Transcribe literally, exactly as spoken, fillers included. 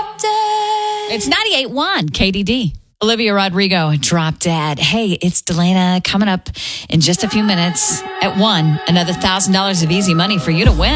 It's ninety-eight point one K D D. Olivia Rodrigo, Drop Dead. Hey, it's Delana coming up in just a few minutes at one. Another one thousand dollars of easy money for you to win.